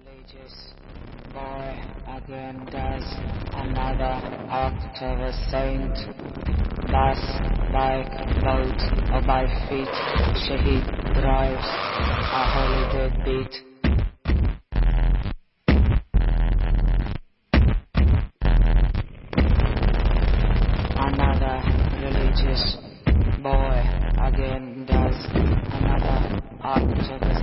religious boy again does another act of a saint. Thus, like boat or by feet, Shaheed drives a holy deadbeat. Another religious boy again does another act of a